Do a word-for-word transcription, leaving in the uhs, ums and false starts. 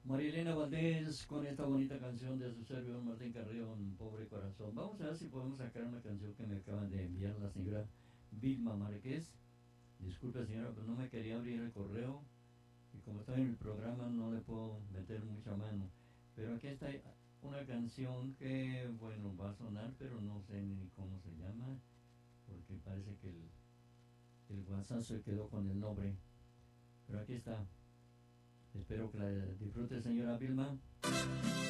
Marilena Valdés con esta bonita canción de su servidor Martín Carrillo, Un Pobre Corazón. Vamos a ver si podemos sacar una canción que me acaban de enviar la señora Vilma Márquez. Disculpe señora, pero no me quería abrir el correo y como estoy en el programa no le puedo meter mucha mano. Pero aquí está una canción que, bueno, va a sonar, pero no sé ni cómo se llama, porque parece que el, el WhatsApp se quedó con el nombre. Pero aquí está. Espero que la disfrute, señora Vilma.